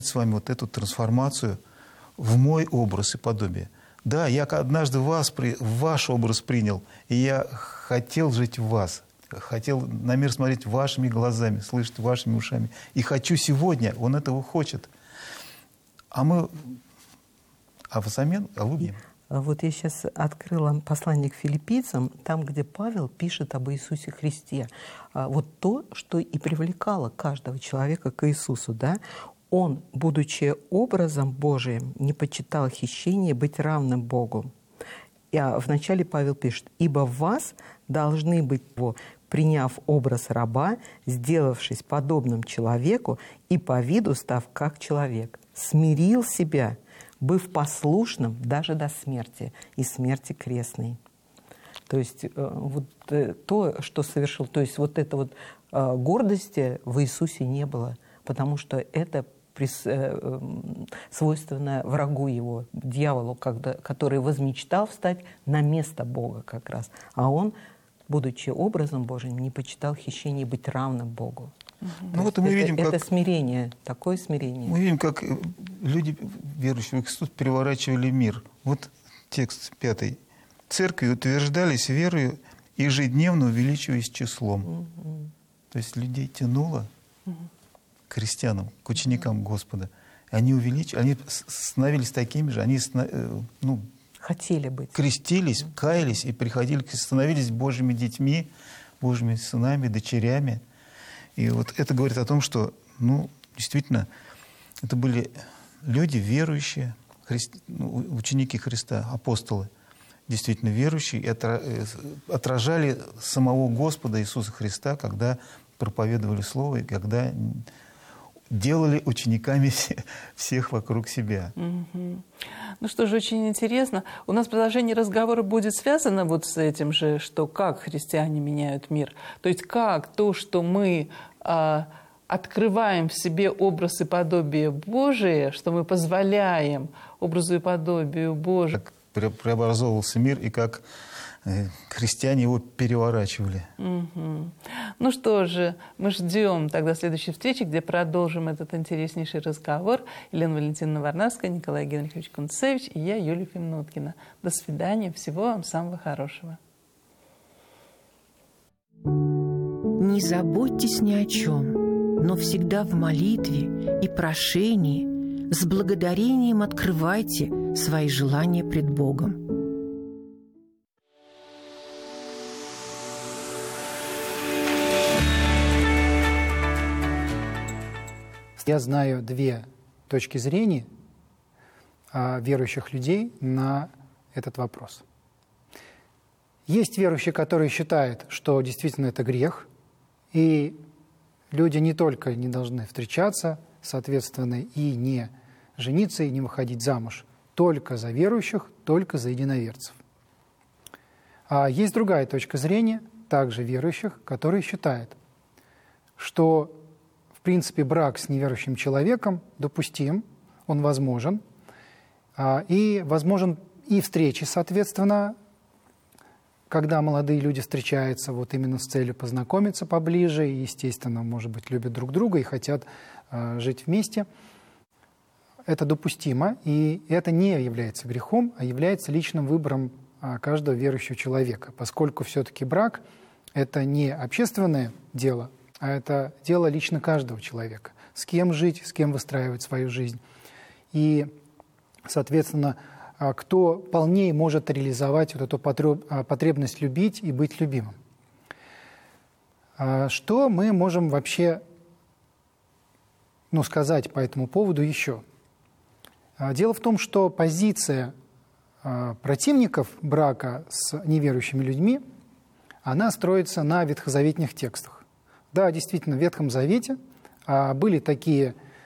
с вами вот эту трансформацию в мой образ и подобие. Да, я однажды ваш образ принял, и я хотел жить в вас, хотел на мир смотреть вашими глазами, слышать вашими ушами. И хочу сегодня, он этого хочет. А взамен, вы... Вот я сейчас открыла послание к филиппийцам, там, где Павел пишет об Иисусе Христе. Вот то, что и привлекало каждого человека к Иисусу, да? Он, будучи образом Божиим, не почитал хищение быть равным Богу. Вначале Павел пишет: «Ибо в вас должны быть, приняв образ раба, сделавшись подобным человеку и по виду став как человек, смирил себя, быв послушным даже до смерти и смерти крестной». То есть вот то, что совершил, то есть вот этой вот гордости в Иисусе не было, потому что это свойственно врагу его, дьяволу, который возмечтал встать на место Бога как раз. А он, будучи образом Божьим, не почитал хищение быть равным Богу. Ну, вот мы видим, это смирение, такое смирение. Мы видим, как люди, верующие в Христа, переворачивали мир. Вот текст 5. «Церкви утверждались верою, ежедневно увеличиваясь числом». То есть людей тянуло к христианам, к ученикам Господа. Они становились такими же, они хотели быть. Крестились, каялись и приходили, становились Божьими детьми, Божьими сынами, дочерями. И вот это говорит о том, что, действительно, это были люди верующие, ученики Христа, апостолы, действительно верующие, и отражали самого Господа Иисуса Христа, когда проповедовали Слово и когда делали учениками всех вокруг себя. Ну что же, очень интересно. У нас продолжение разговора будет связано вот с этим же, что как христиане меняют мир. То есть как то, что мы открываем в себе образ и подобие Божие, что мы позволяем образу и подобию Божию. Как преобразовывался мир и как христиане его переворачивали. Ну что же, мы ждем тогда следующей встречи, где продолжим этот интереснейший разговор. Елена Валентиновна Варнавская, Николай Генрихович Кунцевич и я, Юлия Фимнуткина. До свидания. Всего вам самого хорошего. Не заботьтесь ни о чем, но всегда в молитве и прошении с благодарением открывайте свои желания пред Богом. Я знаю две точки зрения верующих людей на этот вопрос. Есть верующие, которые считают, что действительно это грех, и люди не только не должны встречаться, соответственно, и не жениться, и не выходить замуж только за верующих, только за единоверцев. А есть другая точка зрения, также верующих, которые считают, что в принципе брак с неверующим человеком допустим, он возможен, и возможен и встречи, соответственно, когда молодые люди встречаются вот именно с целью познакомиться поближе, и, естественно, может быть, любят друг друга и хотят жить вместе. Это допустимо, и это не является грехом, а является личным выбором каждого верующего человека, поскольку все-таки брак – это не общественное дело, а это дело лично каждого человека. С кем жить, с кем выстраивать свою жизнь. И, соответственно, кто полнее может реализовать вот эту потребность любить и быть любимым. Что мы можем вообще сказать по этому поводу еще? Дело в том, что позиция противников брака с неверующими людьми, она строится на ветхозаветных текстах. Да, действительно, в Ветхом Завете были такие